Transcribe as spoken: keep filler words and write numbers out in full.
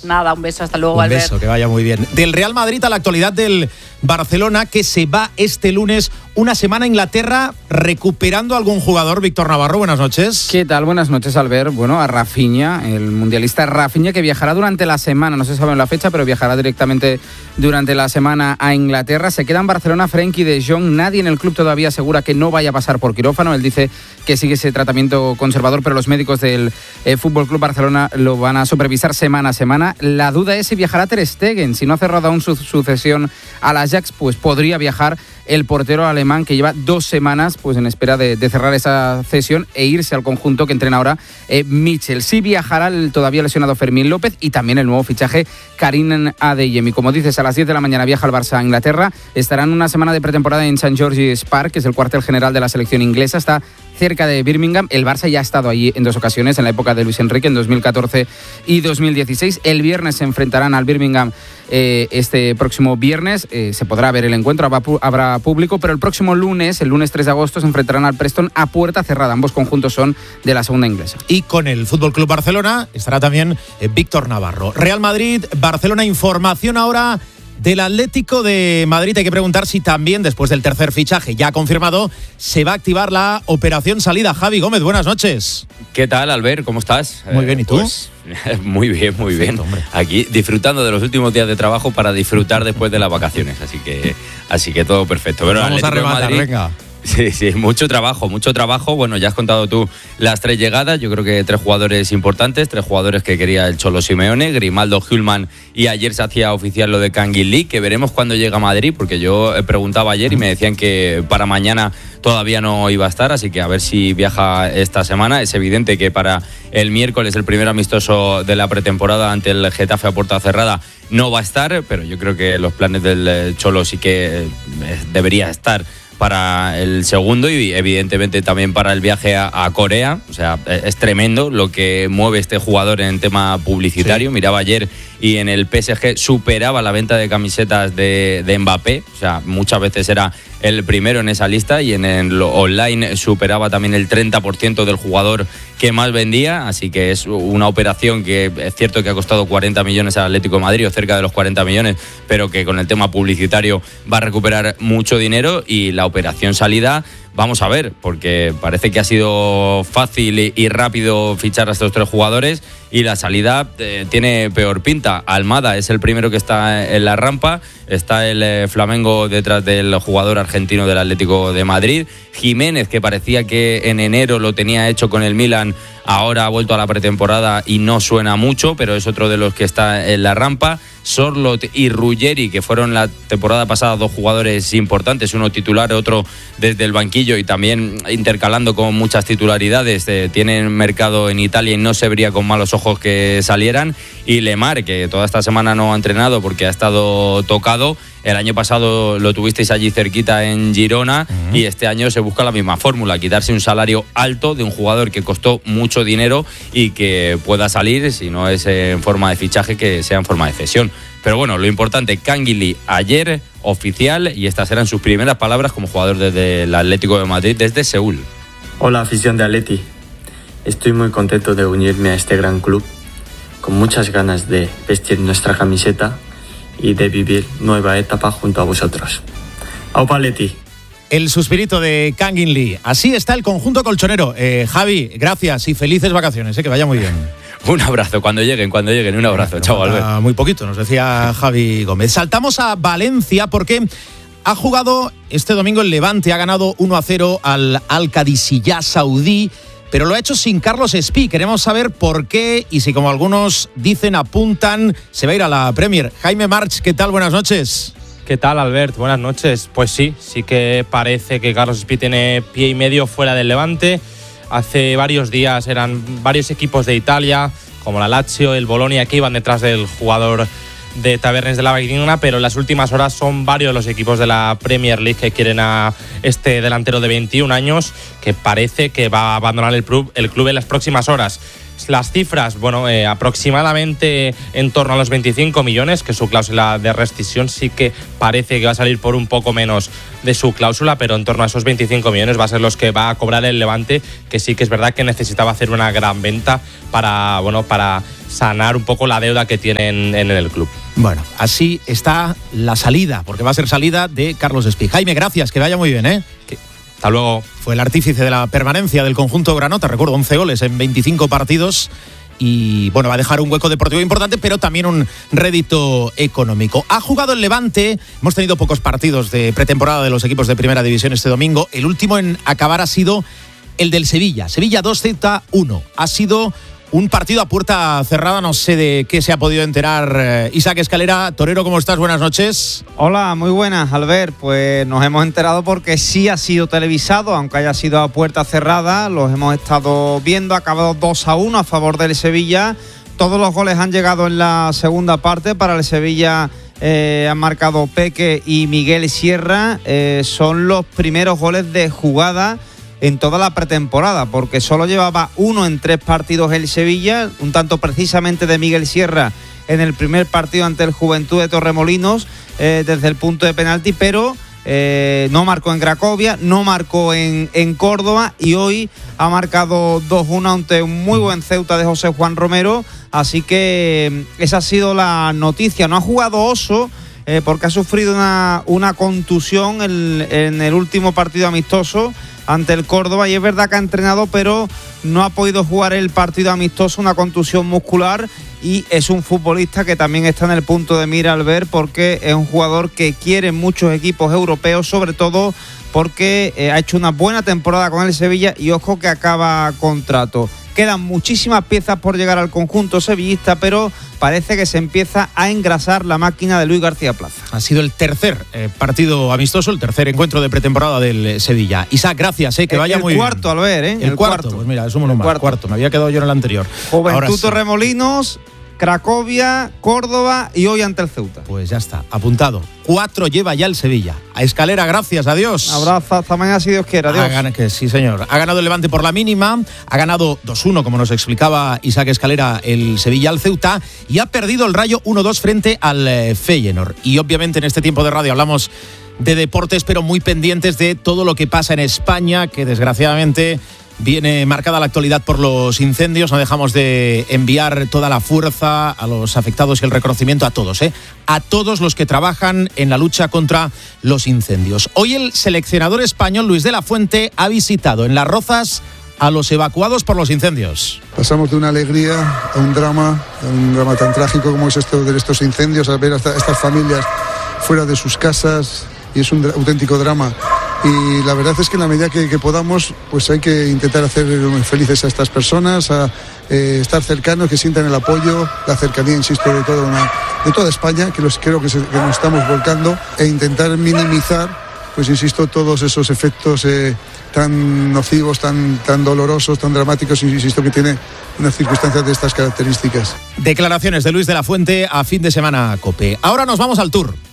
Nada, un beso, hasta luego, Un Albert. beso, que vaya muy bien. Del Real Madrid a la actualidad del Barcelona, que se va este lunes una semana a Inglaterra recuperando a algún jugador. Víctor Navarro, buenas noches. ¿Qué tal? Buenas noches, Albert. Bueno, a Rafinha, el mundialista Rafinha, que viajará durante la semana, no se sabe la fecha, pero viajará directamente durante la semana a Inglaterra. Se queda en Barcelona Frenkie de Jong. Nadie en el club todavía asegura que no vaya a pasar por quirófano. Él dice que sigue ese tratamiento conservador, pero los médicos del eh, Fútbol Club Barcelona lo van a supervisar semana a semana. La duda es si viajará Ter Stegen. Si no ha cerrado aún su sucesión al Ajax, pues podría viajar el portero alemán, que lleva dos semanas pues en espera de, de cerrar esa cesión e irse al conjunto que entrena ahora eh, Michel. Sí viajará el todavía lesionado Fermín López y también el nuevo fichaje Karim Adeyemi. Como dices, a las diez de la mañana viaja el Barça a Inglaterra. Estarán una semana de pretemporada en Saint George's Park, que es el cuartel general de la selección inglesa. Está cerca de Birmingham. El Barça ya ha estado allí en dos ocasiones, en la época de Luis Enrique, en dos mil catorce y dos mil dieciséis. El viernes se enfrentarán al Birmingham eh, este próximo viernes. Eh, se podrá ver el encuentro, habrá, habrá público, pero el próximo lunes, el lunes tres de agosto, se enfrentarán al Preston a puerta cerrada. Ambos conjuntos son de la segunda inglesa. Y con el Fútbol Club Barcelona estará también eh, Víctor Navarro. Real Madrid, Barcelona, información ahora del Atlético de Madrid. Hay que preguntar si también, después del tercer fichaje ya confirmado, se va a activar la operación salida. Javi Gómez, buenas noches. ¿Qué tal, Albert? ¿Cómo estás? Muy bien, ¿y tú? Pues, muy bien, muy bien. Perfecto, hombre. Aquí disfrutando de los últimos días de trabajo para disfrutar después de las vacaciones. Así que, así que todo perfecto. Pero Vamos a Atlético de rematar, Madrid, venga. Sí, sí, mucho trabajo, mucho trabajo. Bueno, ya has contado tú las tres llegadas. Yo creo que tres jugadores importantes, tres jugadores que quería el Cholo Simeone, Grimaldo, Hjulmand, y ayer se hacía oficial lo de Kangin Lee, que veremos cuando llega a Madrid, porque yo preguntaba ayer y me decían que para mañana todavía no iba a estar, así que a ver si viaja esta semana. Es evidente que para el miércoles, el primer amistoso de la pretemporada ante el Getafe a puerta cerrada, no va a estar, pero yo creo que los planes del Cholo sí que debería estar para el segundo y evidentemente también para el viaje a, a Corea. O sea, es tremendo lo que mueve este jugador en tema publicitario. Sí. Miraba ayer y en el P S G superaba la venta de camisetas de, de Mbappé. O sea, muchas veces era el primero en esa lista, y en el online superaba también el treinta por ciento del jugador que más vendía. Así que es una operación que es cierto que ha costado cuarenta millones al Atlético de Madrid, o cerca de los cuarenta millones, pero que con el tema publicitario va a recuperar mucho dinero. Y la operación salida, vamos a ver, porque parece que ha sido fácil y rápido fichar a estos tres jugadores, y la salida eh, tiene peor pinta. Almada es el primero que está en la rampa, está el eh, Flamengo detrás del jugador argentino del Atlético de Madrid. Jiménez, que parecía que en enero lo tenía hecho con el Milan, ahora ha vuelto a la pretemporada y no suena mucho, pero es otro de los que está en la rampa. Sorloth y Ruggeri, que fueron la temporada pasada dos jugadores importantes, uno titular, otro desde el banquillo y también intercalando con muchas titularidades, eh, tienen mercado en Italia y no se vería con malos ojos que salieran. Y Lemar, que toda esta semana no ha entrenado porque ha estado tocado. El año pasado lo tuvisteis allí cerquita en Girona, uh-huh. y este año se busca la misma fórmula, quitarse un salario alto de un jugador que costó mucho dinero y que pueda salir, si no es en forma de fichaje, que sea en forma de cesión. Pero bueno, lo importante, Kangin Lee ayer oficial, y estas eran sus primeras palabras como jugador desde el Atlético de Madrid, desde Seúl. Hola, afición de Atleti. Estoy muy contento de unirme a este gran club, con muchas ganas de vestir nuestra camiseta y de vivir nueva etapa junto a vosotros. ¡Aupa Atleti! El suspirito de Kangin Lee. Así está el conjunto colchonero. Eh, Javi, gracias y felices vacaciones, eh, que vaya muy bien. Un abrazo, cuando lleguen, cuando lleguen, un abrazo. Bueno, chao, Albert. Muy poquito, nos decía Javi Gómez. Saltamos a Valencia porque ha jugado este domingo el Levante, ha ganado uno a cero al Al-Qadisiyah saudí, pero lo ha hecho sin Carlos Espí. Queremos saber por qué y si, como algunos dicen, apuntan, se va a ir a la Premier. Jaime March, ¿qué tal? Buenas noches. ¿Qué tal, Albert? Buenas noches. Pues sí, sí que parece que Carlos Espí tiene pie y medio fuera del Levante. Hace varios días eran varios equipos de Italia, como la Lazio, el Bolonia, que iban detrás del jugador de Tabernes de la Vaquina, pero en las últimas horas son varios los equipos de la Premier League que quieren a este delantero de veintiún años, que parece que va a abandonar el club, el club en las próximas horas. Las cifras, bueno, eh, aproximadamente en torno a los veinticinco millones, que su cláusula de rescisión sí que parece que va a salir por un poco menos de su cláusula, pero en torno a esos veinticinco millones va a ser los que va a cobrar el Levante, que sí que es verdad que necesitaba hacer una gran venta para, bueno, para sanar un poco la deuda que tienen en el club. Bueno, así está la salida, porque va a ser salida de Carlos Espí. Jaime, gracias, que vaya muy bien, ¿eh? Hasta luego. Fue el artífice de la permanencia del conjunto granota, recuerdo, once goles en veinticinco partidos. Y bueno, va a dejar un hueco deportivo importante, pero también un rédito económico. Ha jugado el Levante, hemos tenido pocos partidos de pretemporada de los equipos de primera división este domingo. El último en acabar ha sido el del Sevilla, Sevilla dos, Celta uno. Ha sido un partido a puerta cerrada, no sé de qué se ha podido enterar eh, Isaac Escalera. Torero, ¿cómo estás? Buenas noches. Hola, muy buenas, Albert. Pues nos hemos enterado porque sí ha sido televisado, aunque haya sido a puerta cerrada. Los hemos estado viendo, ha acabado dos a uno a favor del Sevilla. Todos los goles han llegado en la segunda parte. Para el Sevilla eh, han marcado Peque y Miguel Sierra. Eh, son los primeros goles de jugada en toda la pretemporada, porque solo llevaba uno en tres partidos el Sevilla, un tanto precisamente de Miguel Sierra en el primer partido ante el Juventud de Torremolinos, eh, desde el punto de penalti, pero eh, no marcó en Cracovia, no marcó en, en Córdoba, y hoy ha marcado dos uno ante un muy buen Ceuta de José Juan Romero. Así que esa ha sido la noticia. No ha jugado Oso, eh, porque ha sufrido una, una contusión en, en el último partido amistoso ante el Córdoba, y es verdad que ha entrenado, pero no ha podido jugar el partido amistoso, una contusión muscular, y es un futbolista que también está en el punto de mira al ver, porque es un jugador que quiere muchos equipos europeos, sobre todo porque eh, ha hecho una buena temporada con el Sevilla, y ojo que acaba contrato. Quedan muchísimas piezas por llegar al conjunto sevillista, pero parece que se empieza a engrasar la máquina de Luis García Plaza. Ha sido el tercer eh, partido amistoso, el tercer encuentro de pretemporada del eh, Sevilla. Isaac, gracias, eh, que vaya el muy cuarto, bien. Al ver, ¿eh? El, el cuarto. cuarto, pues mira, es un número más. Cuarto. cuarto, me había quedado yo en el anterior. Juventud Sí. Torremolinos, Cracovia, Córdoba y hoy ante el Ceuta. Pues ya está, apuntado. Cuatro lleva ya el Sevilla. A Escalera, gracias, adiós. Un abrazo, hasta mañana si Dios quiere, adiós. Ha gan- que sí, señor. Ha ganado el Levante por la mínima, ha ganado dos uno, como nos explicaba Isaac Escalera, el Sevilla al Ceuta, y ha perdido el Rayo uno dos frente al eh, Feyenoord. Y obviamente en este tiempo de radio hablamos de deportes, pero muy pendientes de todo lo que pasa en España, que desgraciadamente viene marcada la actualidad por los incendios. No dejamos de enviar toda la fuerza a los afectados y el reconocimiento a todos, ¿eh? a todos los que trabajan en la lucha contra los incendios. Hoy el seleccionador español Luis de la Fuente ha visitado en Las Rozas a los evacuados por los incendios. Pasamos de una alegría a un drama, a un drama tan trágico como es esto de estos incendios, a ver a estas familias fuera de sus casas, y es un auténtico drama. Y la verdad es que en la medida que, que podamos, pues hay que intentar hacer felices a estas personas, a eh, estar cercanos, que sientan el apoyo, la cercanía, insisto, de toda, una, de toda España, que los, creo que, se, que nos estamos volcando, e intentar minimizar, pues insisto, todos esos efectos eh, tan nocivos, tan, tan dolorosos, tan dramáticos, insisto, que tiene unas circunstancias de estas características. Declaraciones de Luis de la Fuente a Fin de Semana COPE. Ahora nos vamos al Tour.